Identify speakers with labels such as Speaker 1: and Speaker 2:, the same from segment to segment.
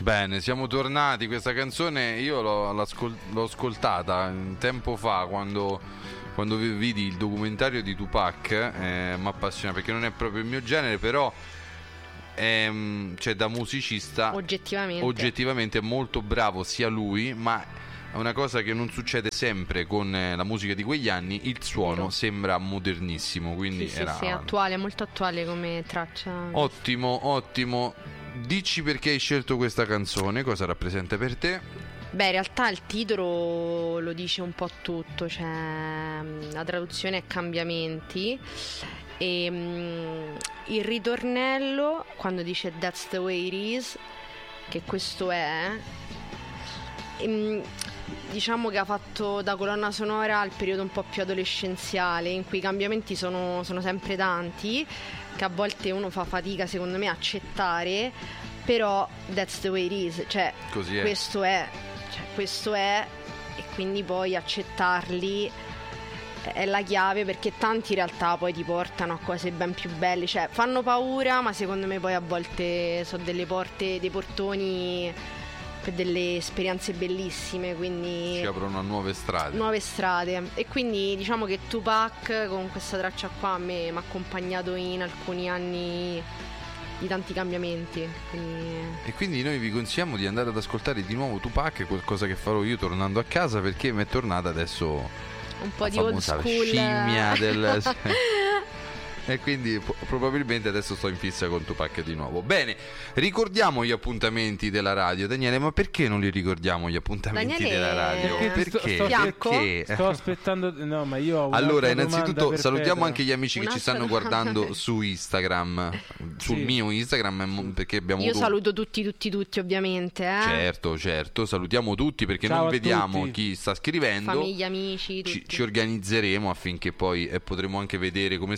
Speaker 1: Bene, siamo tornati. Questa canzone io l'ho ascoltata tempo fa quando vidi il documentario di Tupac. Mi appassiona perché non è proprio il mio genere, però cioè, da musicista oggettivamente è molto bravo sia lui, ma è una cosa che non succede sempre con la musica di quegli anni. Il suono sembra modernissimo, quindi
Speaker 2: sì, attuale, molto attuale come traccia.
Speaker 1: Ottimo. Dici perché hai scelto questa canzone, cosa rappresenta per te?
Speaker 2: Beh, in realtà il titolo lo dice un po' tutto, cioè la traduzione è cambiamenti e il ritornello quando dice that's the way it is, che questo è, diciamo che ha fatto da colonna sonora al periodo un po' più adolescenziale, in cui i cambiamenti sono sempre tanti, che a volte uno fa fatica secondo me a accettare, però that's the way it is, cioè
Speaker 1: così è.
Speaker 2: Questo è, e quindi poi accettarli è la chiave, perché tanti in realtà poi ti portano a cose ben più belle, cioè fanno paura, ma secondo me poi a volte sono delle porte, dei portoni per delle esperienze bellissime, quindi
Speaker 1: si aprono nuove strade. E
Speaker 2: quindi diciamo che Tupac con questa traccia qua a me mi ha accompagnato in alcuni anni di tanti cambiamenti,
Speaker 1: e quindi noi vi consigliamo di andare ad ascoltare di nuovo Tupac, qualcosa che farò io tornando a casa, perché mi è tornata adesso
Speaker 2: un po' di old school
Speaker 1: scimmia del e quindi probabilmente adesso sto in fissa con Tupac di nuovo. Bene, ricordiamo gli appuntamenti della radio. Daniele, ma perché non li ricordiamo gli appuntamenti della radio?
Speaker 2: Perché?
Speaker 3: Sto aspettando. No, ma io ho
Speaker 1: allora, innanzitutto salutiamo anche gli amici che ci stanno guardando su Instagram, sul mio Instagram, perché abbiamo
Speaker 2: io saluto tutti ovviamente,
Speaker 1: Certo, salutiamo tutti, perché non vediamo chi sta scrivendo.
Speaker 2: Famiglia, amici, tutti.
Speaker 1: Ci organizzeremo affinché poi potremo anche vedere come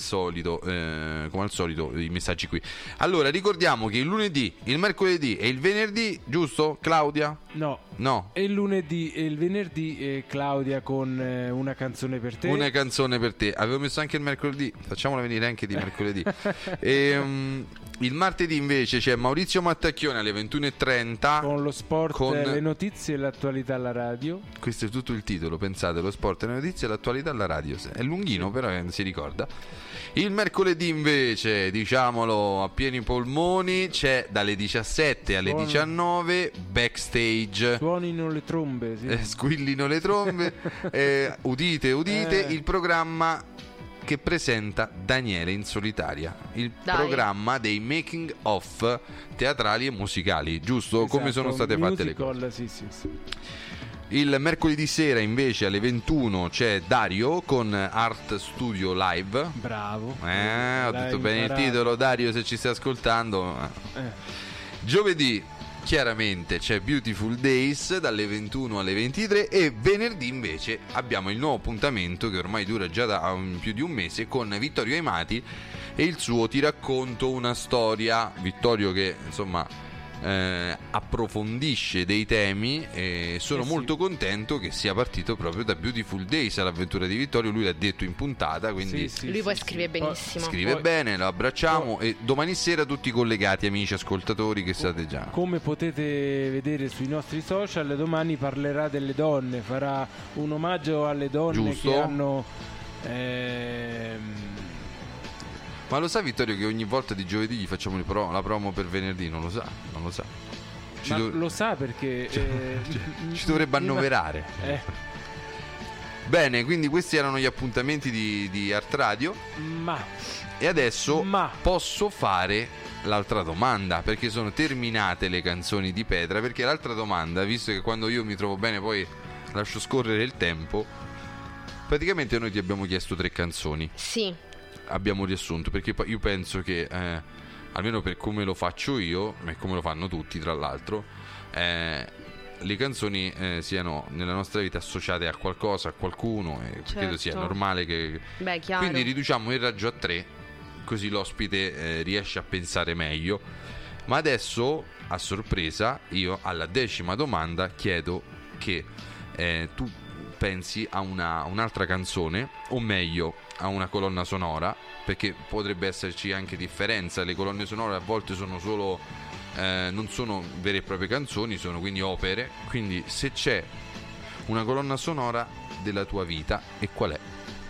Speaker 1: al solito i messaggi qui. Allora, ricordiamo che il lunedì, il mercoledì e il venerdì, giusto Claudia?
Speaker 3: No. E il lunedì e il venerdì Claudia con una canzone per te.
Speaker 1: Una canzone per te. Avevo messo anche il mercoledì, facciamola venire anche di mercoledì. Il martedì invece c'è Maurizio Mattacchione alle 21:30
Speaker 3: con lo sport, le notizie e l'attualità alla radio.
Speaker 1: Questo è tutto il titolo, pensate, lo sport, le notizie e l'attualità alla radio. È lunghino, però si ricorda. Il mercoledì invece, diciamolo a pieni polmoni, c'è dalle 17 alle 19 backstage.
Speaker 3: Suonino le trombe,
Speaker 1: squillino le trombe. Udite, il programma che presenta Daniele in solitaria, il programma dei making of teatrali e musicali, giusto?
Speaker 3: Esatto,
Speaker 1: come sono state fatte le cose.
Speaker 3: Sì.
Speaker 1: Il mercoledì sera invece alle 21 c'è Dario con Art Studio Live.
Speaker 3: Bravo.
Speaker 1: Ho detto bene il titolo, Dario, se ci stai ascoltando. Giovedì chiaramente c'è Beautiful Days dalle 21 alle 23 e venerdì invece abbiamo il nuovo appuntamento che ormai dura già da più di un mese con Vittorio Aimati e il suo Ti racconto una storia. Vittorio che insomma approfondisce dei temi e sono molto contento che sia partito proprio da Beautiful Days all'avventura di Vittorio. Lui l'ha detto in puntata, quindi
Speaker 2: lui poi scrive benissimo,
Speaker 1: scrive bene, lo abbracciamo e domani sera tutti collegati, amici ascoltatori che state già,
Speaker 3: come potete vedere sui nostri social, domani parlerà delle donne, farà un omaggio alle donne, giusto, che hanno
Speaker 1: ma lo sa Vittorio che ogni volta di giovedì gli facciamo la promo per venerdì? Non lo sa.
Speaker 3: Lo sa perché
Speaker 1: ci dovrebbe annoverare. Bene, quindi questi erano gli appuntamenti di Art Radio. E adesso posso fare l'altra domanda, perché sono terminate le canzoni di Petra. Perché l'altra domanda, visto che quando io mi trovo bene poi lascio scorrere il tempo, praticamente noi ti abbiamo chiesto 3 canzoni.
Speaker 2: Sì.
Speaker 1: Abbiamo riassunto, perché io penso che almeno per come lo faccio io e come lo fanno tutti tra l'altro, le canzoni siano nella nostra vita associate a qualcosa, a qualcuno, e credo sia normale che quindi riduciamo il raggio a 3, così l'ospite riesce a pensare meglio. Ma adesso, a sorpresa, io alla 10ª domanda chiedo che tu pensi a un'altra canzone, o meglio a una colonna sonora, perché potrebbe esserci anche differenza. Le colonne sonore a volte sono solo non sono vere e proprie canzoni, sono quindi opere. Quindi se c'è una colonna sonora della tua vita, e qual è?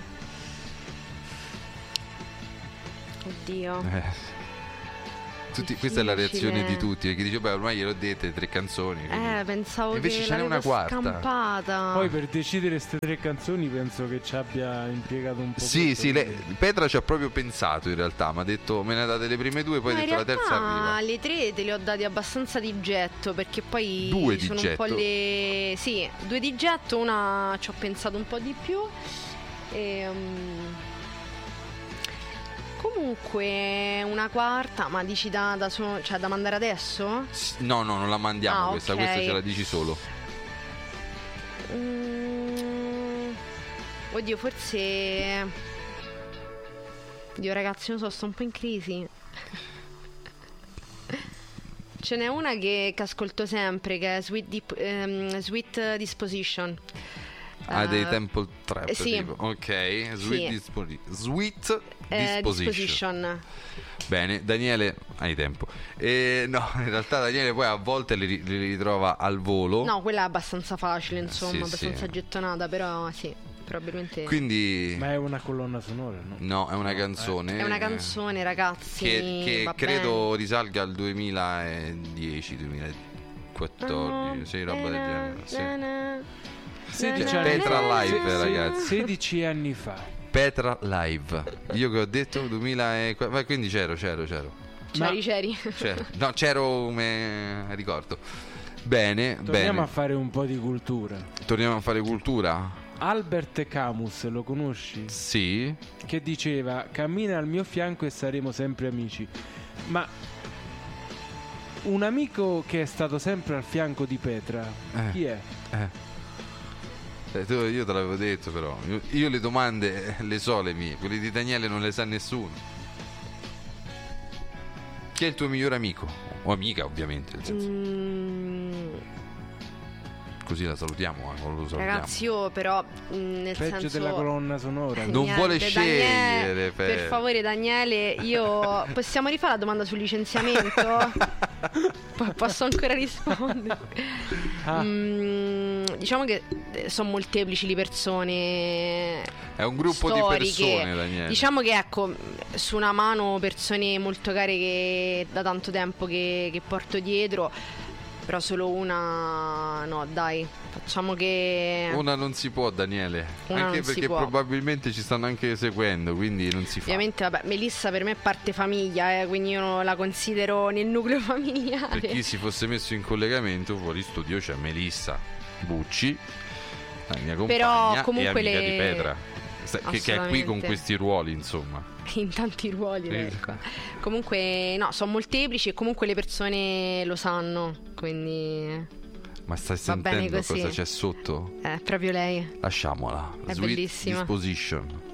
Speaker 2: Oddio.
Speaker 1: Questa è la reazione di tutti, perché dice, beh, ormai gliel'ho dette 3 canzoni.
Speaker 2: Pensavo
Speaker 1: invece
Speaker 2: che
Speaker 1: ce n'è una quarta.
Speaker 2: Scampata.
Speaker 3: Poi per decidere queste 3 canzoni penso che ci abbia impiegato un po'.
Speaker 1: Sì, Petra ci ha proprio pensato in realtà, mi ha detto me ne date le prime 2, poi ha detto la terza arriva.
Speaker 2: Le 3 te le ho date abbastanza di getto, perché poi
Speaker 1: 2
Speaker 2: sono
Speaker 1: di
Speaker 2: un po'
Speaker 1: getto.
Speaker 2: Sì, 2 di getto, una ci ho pensato un po' di più. Comunque una quarta, ma dici da mandare adesso?
Speaker 1: No, non la mandiamo questa,
Speaker 2: ok.
Speaker 1: questa ce la dici solo.
Speaker 2: Oddio, forse... Dio ragazzi, non so, sto un po' in crisi. Ce n'è una che ascolto sempre, che è Sweet Disposition.
Speaker 1: Dei Temple Trap,
Speaker 2: sì.
Speaker 1: tipo. Ok, Sweet Disposition. Bene, Daniele, hai tempo. No, in realtà Daniele poi a volte li ritrova al volo.
Speaker 2: No, quella è abbastanza facile, insomma,
Speaker 1: Sì,
Speaker 2: abbastanza gettonata, però sì, probabilmente.
Speaker 1: Quindi...
Speaker 3: Ma è una colonna sonora, no?
Speaker 1: No, è una canzone.
Speaker 2: È una canzone, ragazzi.
Speaker 1: Che
Speaker 2: va
Speaker 1: credo
Speaker 2: bene.
Speaker 1: risalga al 2010-2014, sì, roba del genere. Sì.
Speaker 3: 16 anni
Speaker 1: Petra
Speaker 3: fa.
Speaker 1: Live, ragazzi.
Speaker 3: 16 anni fa.
Speaker 1: Petra Live. Io che ho detto 2000 quindi c'ero.
Speaker 2: C'eri.
Speaker 1: No, c'ero come ricordo. Bene,
Speaker 3: Torniamo a fare un po' di cultura.
Speaker 1: Torniamo a fare cultura?
Speaker 3: Albert Camus, lo conosci?
Speaker 1: Sì.
Speaker 3: Che diceva: cammina al mio fianco e saremo sempre amici. Ma un amico che è stato sempre al fianco di Petra, chi è?
Speaker 1: Io te l'avevo detto, però io le domande le so, le mie, quelle di Daniele non le sa nessuno. Chi è il tuo migliore amico? O amica, ovviamente, nel senso. Così la salutiamo, non lo salutiamo.
Speaker 2: Ragazzi, io però nel
Speaker 3: Peggio
Speaker 2: senso
Speaker 3: della colonna sonora.
Speaker 1: Non vuole scegliere,
Speaker 2: Daniele, per favore Daniele, io possiamo rifare la domanda sul licenziamento? Posso ancora rispondere? Diciamo che sono molteplici le persone.
Speaker 1: È un gruppo
Speaker 2: storiche.
Speaker 1: di persone, Daniele.
Speaker 2: Diciamo che ecco, su una mano persone molto care che da tanto tempo che porto dietro. Però solo una, no dai, facciamo che...
Speaker 1: Una non si può, Daniele.
Speaker 2: Una
Speaker 1: anche
Speaker 2: non si
Speaker 1: perché
Speaker 2: può.
Speaker 1: Probabilmente ci stanno anche seguendo, quindi non si fa.
Speaker 2: Ovviamente vabbè, Melissa per me è parte famiglia, quindi io la considero nel nucleo familiare.
Speaker 1: Per chi si fosse messo in collegamento, fuori studio c'è Melissa Bucci, la mia compagna.
Speaker 2: Però comunque
Speaker 1: e amica di Petra, che è qui con
Speaker 2: Assolutamente.
Speaker 1: questi ruoli, insomma.
Speaker 2: In tanti ruoli,
Speaker 1: Sì.
Speaker 2: ecco. Comunque no, sono molteplici e comunque le persone lo sanno, quindi
Speaker 1: Ma stai
Speaker 2: va bene
Speaker 1: sentendo
Speaker 2: così.
Speaker 1: cosa c'è sotto?
Speaker 2: È proprio lei.
Speaker 1: Lasciamola.
Speaker 2: È
Speaker 1: Sweet
Speaker 2: bellissima.
Speaker 1: Disposition.